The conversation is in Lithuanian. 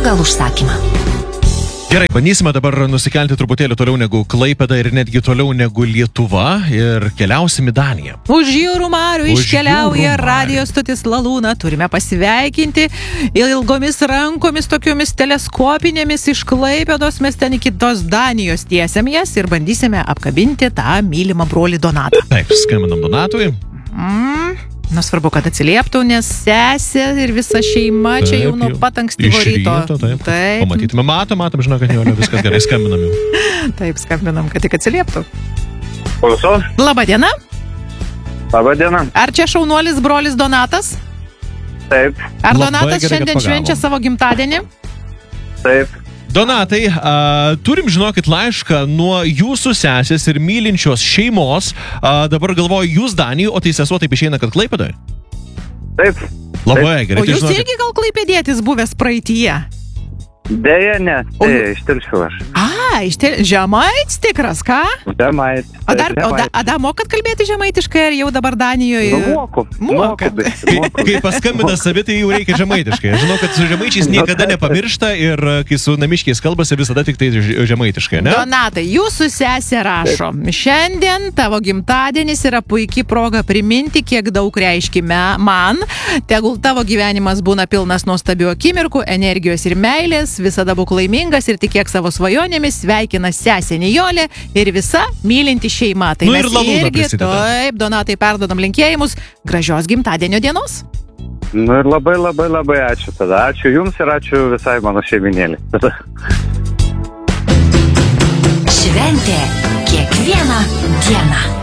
pagal užsakymą. Gerai, bandysime dabar nusikelti truputėlį toliau negu Klaipėda ir netgi toliau negu Lietuva ir keliausim į Daniją. Už jūrų marių iškeliauja radio stotis Lalūna. Turime pasveikinti ilgomis rankomis, tokiomis teleskopinėmis iš Klaipėdos. Mes ten iki tos Danijos tiesiam jas ir bandysime apkabinti tą mylimą brolį Donatą. Taip, skambinam Donatui. Svarbu, kad atsilieptų, nes sesė ir visa šeima čia jau nuo pat ankstyvo ryto. Taip. Pamatytume, matom, žinau, kad jau viskas gerai, skambinam jau. Taip, skambinam, kad tik atsilieptų. Klauso. Labadiena. Labadiena. Ar čia šaunuolis brolis Donatas? Taip. Ar Labai Donatas gerai, šiandien švenčia savo gimtadienį? Taip. Donatai, turim, žinokit, laišką nuo jūsų sesės ir mylinčios šeimos. Dabar galvoju, jūs Danijų, o tai sesuo taip išeina, kad Klaipėdoje? Taip. Labai gerai. O jūs irgi gal klaipėdietis buvęs praeityje? Deja, ne. Iš Telšių aš. Žemaitis tikras, ką? Žemaitis. O mokat kalbėti žemaitiškai, ar jau dabar Danijoje? Moku. Kai paskambina savi, tai jau reikia žemaitiškai. Aš žinau, kad su žemaičiais niekada nepamiršta ir kai su namiškiais kalbasi, visada tik tai žemaitiškai, ne? Donatai, jūsų sesė rašo. Šiandien tavo gimtadienis yra puikiai proga priminti, kiek daug reiškia man. Tegul tavo gyvenimas būna pilnas nuostabių akimirkų, energijos ir meilės. Visada būk laimingas ir tikėk savo svajonėmis. Sveikina sesė Nijolė ir visa mylinti šeima. Tai mes irgi, taip, Donatai, perdodam linkėjimus. Gražios gimtadienio dienos. Ir labai ačiū tada. Ačiū jums ir ačiū visai mano šeiminėlį. Šventė kiekvieną dieną.